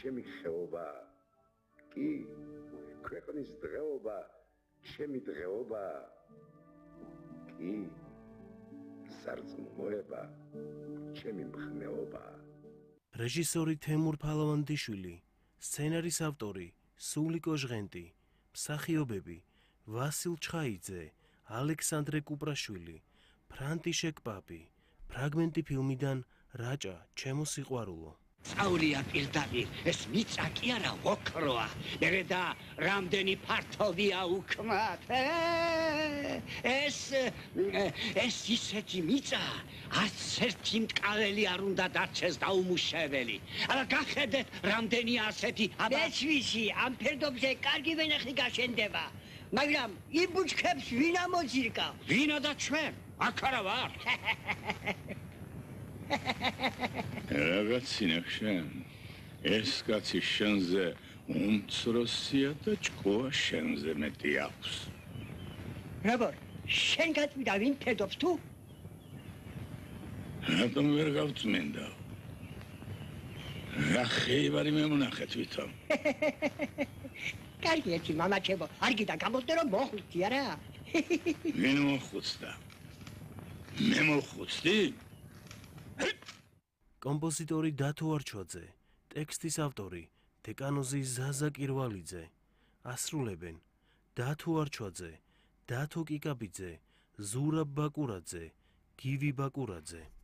ჩემი ხეობა კი ქვეყნის დღეობა ჩემი დღეობა კი სარწმუნოება ჩემი მხნეობა რეჟისორი თემურ ფალავანდიშვილი, სცენარის ავტორი სულიკო ჟღენტი, მსახიობები ვასილ ჩხაიძე, ალექსანდრე კუპრაშვილი, ფრანტიშეკ პაპი, ფრაგმენტი ფილმიდან რაჭა, ჩემო სიყვარულო. Წაულია პირდაპირ, ეს მიწა კი არა ოქროა, მერე და რამდენი ფართოვია უქმად. ეს ისეთი მიწა, არც ერთი მტკაველი არ უნდა დარჩეს დაუმუშავებელი. Αλλά გახედეთ რამდენი ასეთი მეც ვიცი, ამ ფერდობზე კარგი ვენახი გაშენდება. მაგრამ იმ ბუჩქებს ვინ ამოძირკა? ვინა და ჩვენ, აქ არა ვარ. რაღაც სინახშენ, ეს კაცი შენზე უმცროსია და ჭკუა შენზე მეტი აქვს. როგორ, შენ გაწვიდა ვინ ფერდობს თუ? რატომ ვერ გავწმენდა? რა ხეივარი მემონახე თვითონ. კარგი ერთი მამაჩემო, არგიდან გამოსდე რომ მოხვიცი არა? ვინ მოხვიცდა? მე მოხვიცდი? კომპოზიტორი დათო არჩვაძე, ტექსტის ავტორი დეკანოზი ზაზა კირვალიძე, ასრულებენ დათო არჩვაძე, დათო კიკაბიძე, ზურაბ ბაკურაძე, გივი ბაკურაძე.